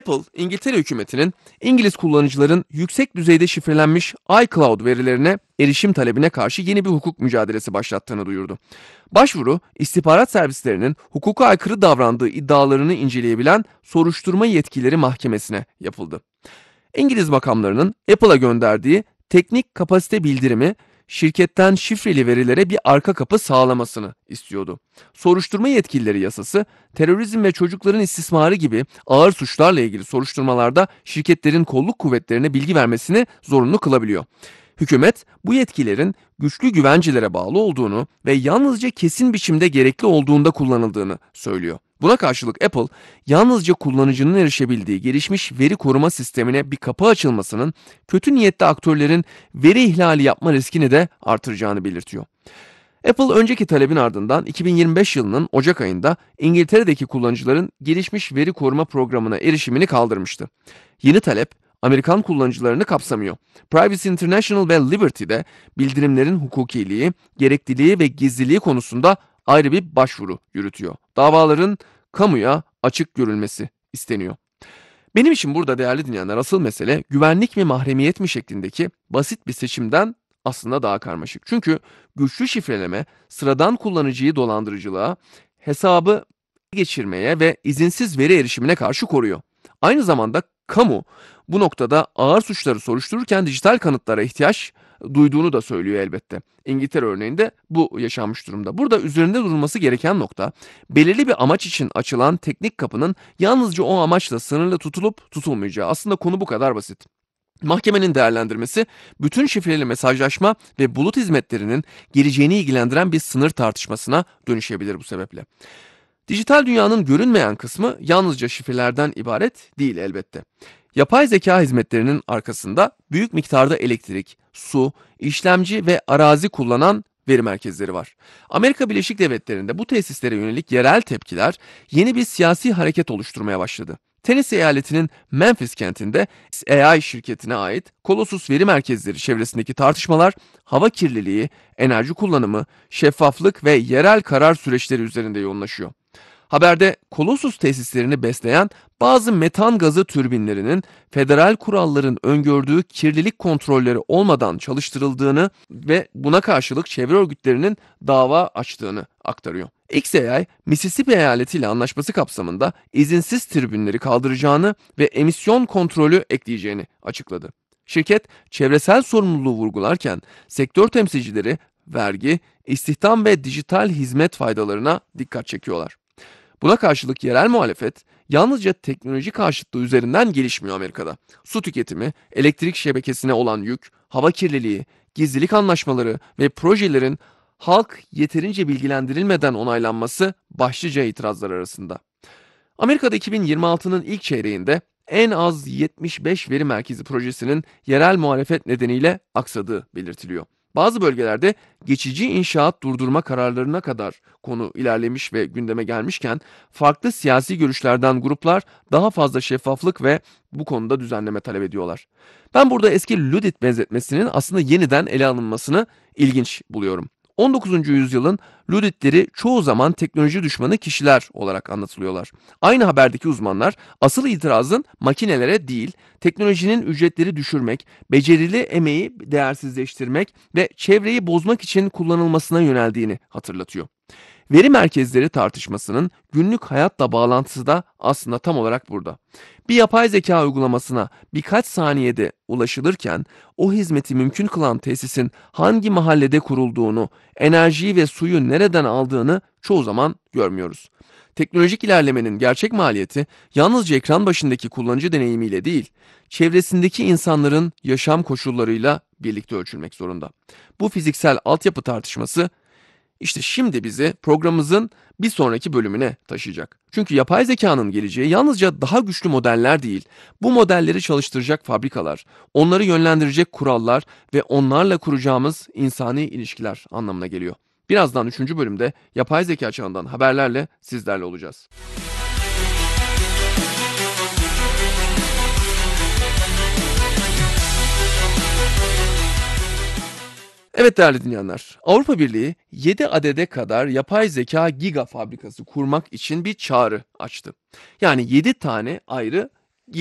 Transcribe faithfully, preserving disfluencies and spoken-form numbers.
Apple, İngiltere hükümetinin İngiliz kullanıcıların yüksek düzeyde şifrelenmiş iCloud verilerine erişim talebine karşı yeni bir hukuk mücadelesi başlattığını duyurdu. Başvuru, istihbarat servislerinin hukuka aykırı davrandığı iddialarını inceleyebilen soruşturma yetkileri mahkemesine yapıldı. İngiliz makamlarının Apple'a gönderdiği teknik kapasite bildirimi, şirketten şifreli verilere bir arka kapı sağlamasını istiyordu. Soruşturma yetkileri yasası, terörizm ve çocukların istismarı gibi ağır suçlarla ilgili soruşturmalarda şirketlerin kolluk kuvvetlerine bilgi vermesini zorunlu kılabiliyor. Hükümet, bu yetkilerin güçlü güvencelere bağlı olduğunu ve yalnızca kesin biçimde gerekli olduğunda kullanıldığını söylüyor. Buna karşılık Apple, yalnızca kullanıcının erişebildiği gelişmiş veri koruma sistemine bir kapı açılmasının kötü niyetli aktörlerin veri ihlali yapma riskini de artıracağını belirtiyor. Apple önceki talebin ardından iki bin yirmi beş yılının Ocak ayında İngiltere'deki kullanıcıların gelişmiş veri koruma programına erişimini kaldırmıştı. Yeni talep, Amerikan kullanıcılarını kapsamıyor. Privacy International ve Liberty'de bildirimlerin hukukiliği, gerekliliği ve gizliliği konusunda ayrı bir başvuru yürütüyor. Davaların kamuya açık görülmesi isteniyor. Benim için burada değerli dinleyenler asıl mesele güvenlik mi mahremiyet mi şeklindeki basit bir seçimden aslında daha karmaşık. Çünkü güçlü şifreleme sıradan kullanıcıyı dolandırıcılığa, hesabı geçirmeye ve izinsiz veri erişimine karşı koruyor. Aynı zamanda kamu bu noktada ağır suçları soruştururken dijital kanıtlara ihtiyaç duyduğunu da söylüyor elbette. İngiltere örneğinde bu yaşanmış durumda. Burada üzerinde durulması gereken nokta, belirli bir amaç için açılan teknik kapının yalnızca o amaçla sınırlı tutulup tutulmayacağı. Aslında konu bu kadar basit. Mahkemenin değerlendirmesi, bütün şifreli mesajlaşma ve bulut hizmetlerinin geleceğini ilgilendiren bir sınır tartışmasına dönüşebilir bu sebeple. Dijital dünyanın görünmeyen kısmı yalnızca şifrelerden ibaret değil elbette. Yapay zeka hizmetlerinin arkasında büyük miktarda elektrik, su, işlemci ve arazi kullanan veri merkezleri var. Amerika Birleşik Devletleri'nde bu tesislere yönelik yerel tepkiler yeni bir siyasi hareket oluşturmaya başladı. Tennessee eyaletinin Memphis kentinde A I şirketine ait Colossus veri merkezleri çevresindeki tartışmalar hava kirliliği, enerji kullanımı, şeffaflık ve yerel karar süreçleri üzerinde yoğunlaşıyor. Haberde Colossus tesislerini besleyen bazı metan gazı türbinlerinin federal kuralların öngördüğü kirlilik kontrolleri olmadan çalıştırıldığını ve buna karşılık çevre örgütlerinin dava açtığını aktarıyor. X A I, Mississippi eyaleti ile anlaşması kapsamında izinsiz tribünleri kaldıracağını ve emisyon kontrolü ekleyeceğini açıkladı. Şirket, çevresel sorumluluğu vurgularken sektör temsilcileri vergi, istihdam ve dijital hizmet faydalarına dikkat çekiyorlar. Buna karşılık yerel muhalefet yalnızca teknoloji karşıtlığı üzerinden gelişmiyor Amerika'da. Su tüketimi, elektrik şebekesine olan yük, hava kirliliği, gizlilik anlaşmaları ve projelerin halk yeterince bilgilendirilmeden onaylanması başlıca itirazlar arasında. Amerika'da iki bin yirmi altının ilk çeyreğinde en az yetmiş beş veri merkezi projesinin yerel muhalefet nedeniyle aksadığı belirtiliyor. Bazı bölgelerde geçici inşaat durdurma kararlarına kadar konu ilerlemiş ve gündeme gelmişken farklı siyasi görüşlerden gruplar daha fazla şeffaflık ve bu konuda düzenleme talep ediyorlar. Ben burada eski Ludit benzetmesinin aslında yeniden ele alınmasını ilginç buluyorum. on dokuzuncu yüzyılın Luditleri çoğu zaman teknoloji düşmanı kişiler olarak anlatılıyorlar. Aynı haberdeki uzmanlar asıl itirazın makinelere değil, teknolojinin ücretleri düşürmek, becerili emeği değersizleştirmek ve çevreyi bozmak için kullanılmasına yöneldiğini hatırlatıyor. Veri merkezleri tartışmasının günlük hayatla bağlantısı da aslında tam olarak burada. Bir yapay zeka uygulamasına birkaç saniyede ulaşılırken o hizmeti mümkün kılan tesisin hangi mahallede kurulduğunu, enerjiyi ve suyu nereden aldığını çoğu zaman görmüyoruz. Teknolojik ilerlemenin gerçek maliyeti yalnızca ekran başındaki kullanıcı deneyimiyle değil, çevresindeki insanların yaşam koşullarıyla birlikte ölçülmek zorunda. Bu fiziksel altyapı tartışması İşte şimdi bizi programımızın bir sonraki bölümüne taşıyacak. Çünkü yapay zekanın geleceği yalnızca daha güçlü modeller değil, bu modelleri çalıştıracak fabrikalar, onları yönlendirecek kurallar ve onlarla kuracağımız insani ilişkiler anlamına geliyor. Birazdan üçüncü bölümde yapay zeka çağından haberlerle sizlerle olacağız. Evet değerli dinleyenler, Avrupa Birliği yedi adede kadar yapay zeka giga fabrikası kurmak için bir çağrı açtı. Yani yedi tane ayrı